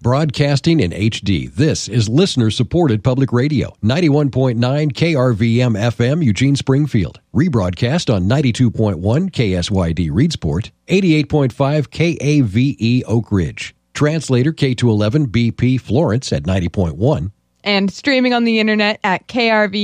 Broadcasting in HD, this is listener-supported public radio. 91.9 KRVM FM, Eugene Springfield. Rebroadcast on 92.1 KSYD Reedsport, 88.5 KAVE Oak Ridge. Translator K211 BP Florence at 90.1. And streaming on the internet at KRV